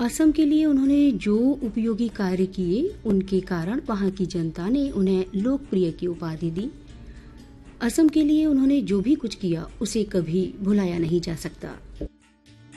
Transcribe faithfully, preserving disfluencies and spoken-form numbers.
असम के लिए उन्होंने जो उपयोगी कार्य किए उनके कारण वहां की जनता ने उन्हें लोकप्रिय की उपाधि दी। असम के लिए उन्होंने जो भी कुछ किया उसे कभी भुलाया नहीं जा सकता।